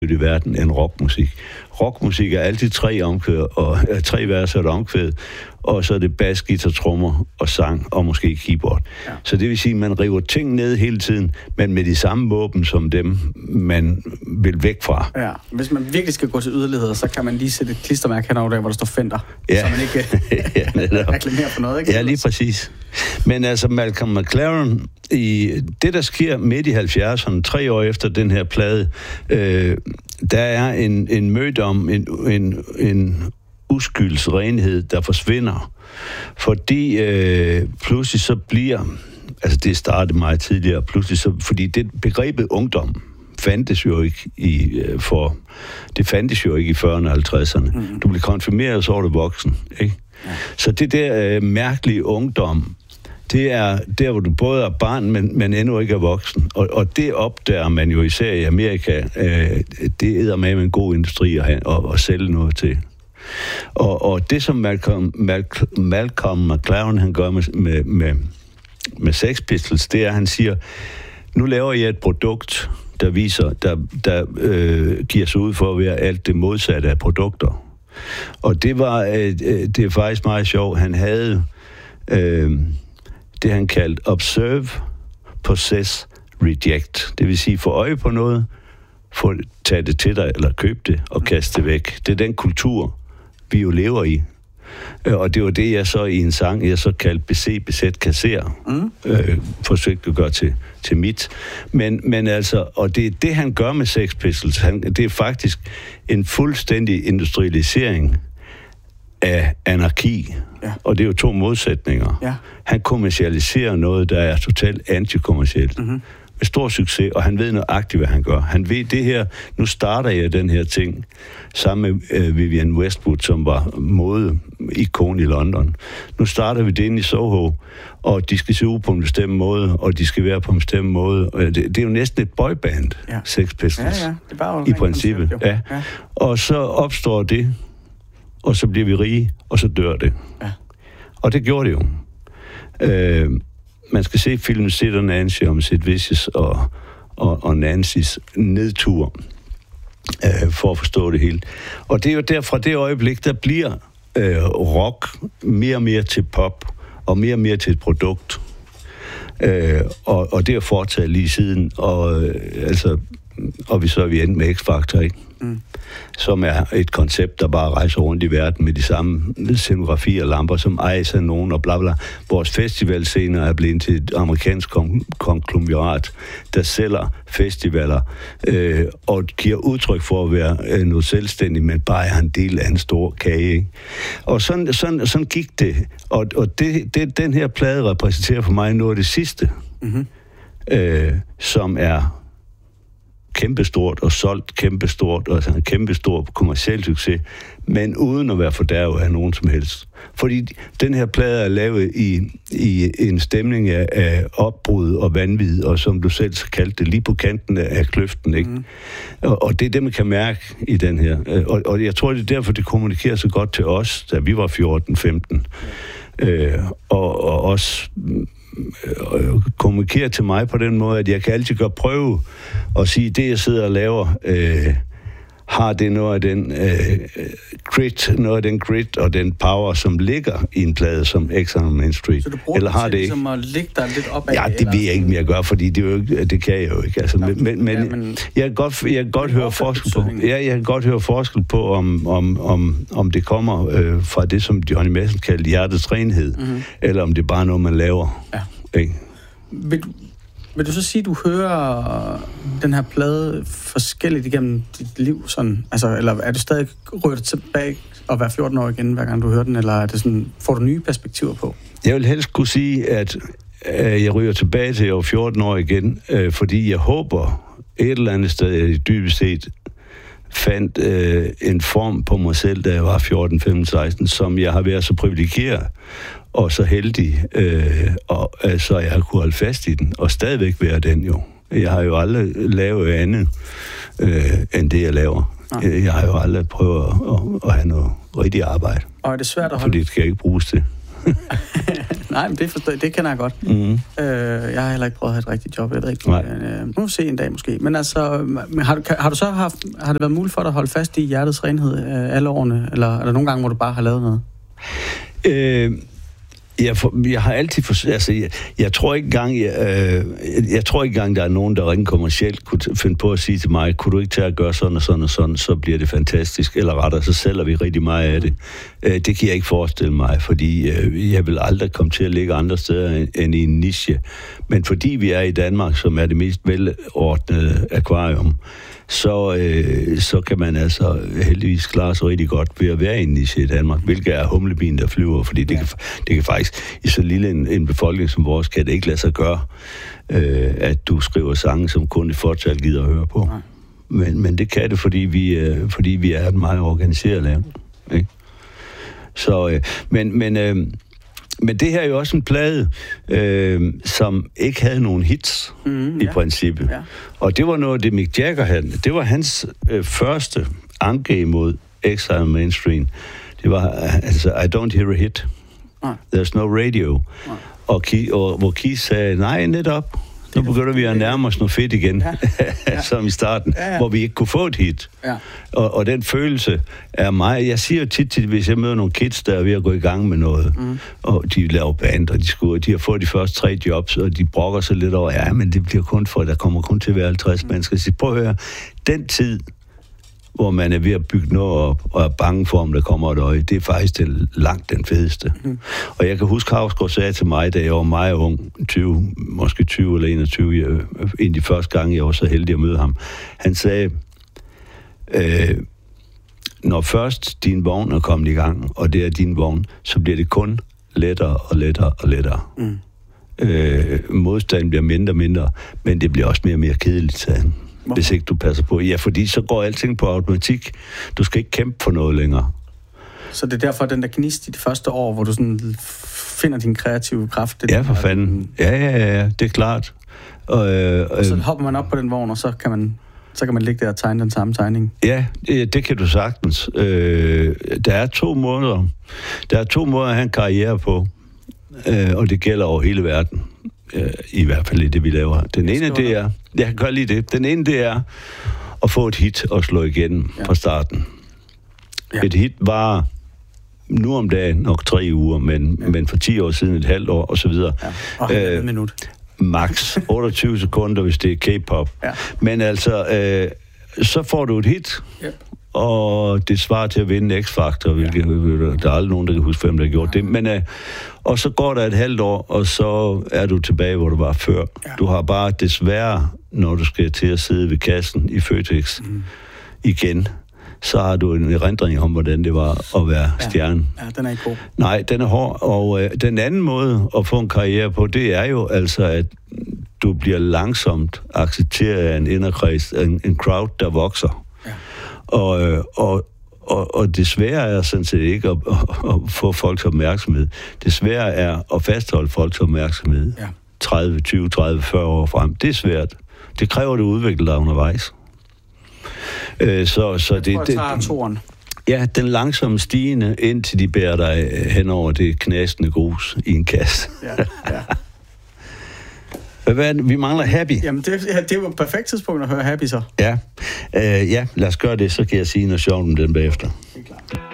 i verden end rockmusik. Rockmusik er altid 3 vers og et omkvæd, og så er det bas, guitar, trommer og sang, og måske keyboard. Ja. Så det vil sige, at man river ting ned hele tiden, men med de samme våben som dem, man vil væk fra. Ja, hvis man virkelig skal gå til yderligheder, så kan man lige sætte et klistermærke henover der, hvor der står Fender, så man ikke reklamerer for noget, ikke? Ja, lige præcis. Men altså, Malcolm McLaren, i det, der sker midt i 70'erne, 3 år efter den her plade, der er en mødom, en uskyldsrenhed, der forsvinder. Fordi pludselig så bliver, altså det startede meget tidligere, pludselig så, fordi det begrebet ungdom fandtes jo ikke i 40'erne og 50'erne. Du blev konfirmeret, så var du voksen, ikke? Ja. Så det der mærkelige ungdom, det er der, hvor du både er barn, men endnu ikke er voksen. Og det opdager man jo især i Amerika. Det er med en god industri at sælge noget til. Og det, som Malcolm McLaren han gør med Sex Pistols, det er, at han siger, nu laver jeg et produkt, der viser, der giver sig ud for at være alt det modsatte af produkter. Og det er faktisk meget sjovt. Han havde det, han kaldte observe, possess, reject. Det vil sige, få øje på noget, tage det til dig, eller købe det, og kaste det væk. Det er den kultur, vi jo lever i. Og det var det, jeg så i en sang, jeg så kaldte BZ, kasser, forsøgte at gøre til mit. Men altså, og det er det, han gør med Sex Pistols. Det er faktisk en fuldstændig industrialisering af anarki. Ja. Og det er jo 2 modsætninger. Ja. Han kommercialiserer noget, der er totalt antikommercielt. Med stor succes, og han ved nøjagtigt, hvad han gør. Han ved det her, nu starter jeg den her ting, sammen med Vivienne Westwood, som var modeikon i London. Nu starter vi det inde i Soho, og de skal se ud på en bestemt måde, og de skal være på en bestemt måde. Det er jo næsten et boyband, Sex Pistols, det er bare i princippet. Koncept, ja. Og så opstår det, og så bliver vi rige, og så dør det. Ja. Og det gjorde det jo. Man skal se filmen Sid og Nancy om Sid Vicious og Nancys nedtur for at forstå det hele. Og det er jo der, fra det øjeblik, der bliver rock mere og mere til pop, og mere til et produkt. Og det er fortsat lige siden, og så er vi endt med X-Factor, ikke? Som er et koncept, der bare rejser rundt i verden med de samme scenografier og lamper, som ejes af nogen og bla bla. Vores festivalscener er blevet til et amerikansk konglomerat, der sælger festivaler og giver udtryk for at være noget selvstændigt, men bare er en del af en stor kage. Ikke? Og sådan gik det. Og det den her plade repræsenterer for mig noget af det sidste, som er kæmpestort og solgt kæmpestort, og altså en kæmpestor kommerciel succes, men uden at være fordærvet af nogen som helst. Fordi den her plade er lavet i en stemning af opbrud og vanvid, og som du selv kaldte det, lige på kanten af kløften, ikke? Og det er det, man kan mærke i den her. Og jeg tror, det er derfor, det kommunikerer så godt til os, da vi var 14-15. Og også kommunikere til mig på den måde, at jeg kan altid godt prøve at sige, det jeg sidder og laver, har det noget af den grit og den power, som ligger i en plade som X on Main Street. Så du bruger eller har det ligesom at lægge dig lidt op af? Ja, det ved jeg ikke, om jeg gør, fordi det kan jeg jo ikke. Altså, men jeg kan godt høre forskel på. Ja, jeg kan godt høre forskel på, om det kommer fra det, som Johnny Madsen kaldte hjertets renhed, eller om det er bare noget, man laver. Ja. Ikke? Vil du så sige, at du hører den her plade forskelligt igennem dit liv? Sådan? Altså, eller er det stadig rørt tilbage og være 14 år igen, hver gang du hører den? Eller er det sådan, får du nye perspektiver på? Jeg vil helst kunne sige, at jeg ryger tilbage til, jeg var 14 år igen, fordi jeg håber et eller andet sted, dybest set fandt en form på mig selv, da jeg var 14, 15, 16, som jeg har været så privilegeret og så heldig, så jeg har kunne holde fast i den, og stadigvæk være den jo. Jeg har jo aldrig lavet andet, end det jeg laver. Nej. Jeg har jo aldrig prøvet at have noget rigtigt arbejde. Og er det svært at holde? Fordi det skal ikke bruges til. Nej, men det kender jeg godt. Mm. Jeg har heller ikke prøvet at have et rigtigt job, jeg ved ikke. Nej. Nu se en dag måske. Men altså, har du så har det været muligt for dig at holde fast i hjertets renhed alle årene? Eller er der nogle gange, hvor du bare har lavet noget? Jeg har altid jeg tror ikke engang, der er nogen, der rent kommercielt kunne finde på at sige til mig, kunne du ikke tage at gøre sådan og sådan og sådan, så bliver det fantastisk, eller rettere, så sælger vi rigtig meget af det. Det kan jeg ikke forestille mig, fordi jeg vil aldrig komme til at ligge andre steder end i en niche. Men fordi vi er i Danmark, som er det mest velordnede akvarium, så kan man altså heldigvis klare sig rigtig godt ved at være i en niche i Danmark, hvilket er humlebien, der flyver, fordi det kan faktisk, i så lille en befolkning som vores, kan det ikke lade sig gøre, at du skriver sange, som kun et fortal gider at høre på. Men det kan det, fordi vi er et meget organiseret land. Ikke? Så, men det her er jo også en plade, som ikke havde nogen hits i princippet. Ja. Og det var noget, det Mick Jagger havde. Det var hans første anke imod Exile Mainstream. Det var altså, I don't hear a hit. There's no radio. Og hvor Keith sagde, nej, netop. Nu begynder vi at nærme os noget fedt igen, som i starten, hvor vi ikke kunne få et hit. Ja. Og den følelse er mig. Jeg siger tit, hvis jeg møder nogle kids, der er ved at gå i gang med noget, og de laver band, og de har fået de første 3 jobs, og de brokker sig lidt over, ja, men det bliver kun for, der kommer kun til at være 50 mennesker. Så prøv at høre, den tid, hvor man er ved at bygge noget op, og er bange for, om der kommer et øje, det er faktisk langt den fedeste. Og jeg kan huske, Hausgaard sagde til mig, da jeg var meget ung, 20, måske 20 eller 21, en de første gange, jeg var så heldig at møde ham. Han sagde, når først din vogn er kommet i gang, og det er din vogn, så bliver det kun lettere og lettere og lettere. Modstanden bliver mindre og mindre, men det bliver også mere og mere kedeligt, sagde han. Hvis ikke du passer på. Ja, fordi så går alting på automatik. Du skal ikke kæmpe for noget længere. Så det er derfor, den der gnist i de første år, hvor du sådan finder din kreative kraft. Ja, for fanden. Ja, det er klart. Og så hopper man op på den vogn, og så kan man ligge der og tegne den samme tegning. Ja, det kan du sagtens. Der er 2 måder. Der er 2 måder at have en karriere på. Og det gælder over hele verden. I hvert fald i det, vi laver. Den ene, det er... Jeg kan godt lide det. Den ene, det er at få et hit og slå igennem fra starten. Ja. Et hit var nu om dagen nok 3 uger, men for 10 år siden, et halvt år, og så videre. Ja. Og et minut. Max 28 sekunder, hvis det er K-pop. Ja. Men altså, så får du et hit, og det svarer til at vinde X-Factor, hvilket der er aldrig nogen, der kan huske, hvem der har gjort det. Men, og så går der et halvt år, og så er du tilbage, hvor du var før. Ja. Du har bare desværre, når du skal til at sidde ved kassen i Føtex igen, så har du en erindring om, hvordan det var at være stjerne. Ja, den er ikke god. Nej, den er hård. Og den anden måde at få en karriere på, det er jo altså, at du bliver langsomt accepteret af en inderkreds, en crowd, der vokser. Ja. Og det svære er sådan set ikke at få folks opmærksomhed. Det svære er at fastholde folks opmærksomhed 30, 20, 30, 40 år frem. Det er svært. Det kræver, at du udvikler dig undervejs. Så det tager toren. Ja, den langsomme stigende, indtil de bærer dig hen over det knastende grus i en kasse. Ja. Hvad er det? Vi mangler Happy. Jamen, det er jo et perfekt tidspunkt at høre Happy så. Ja, lad os gøre det, så kan jeg sige noget sjovt om den bagefter. Det er klart.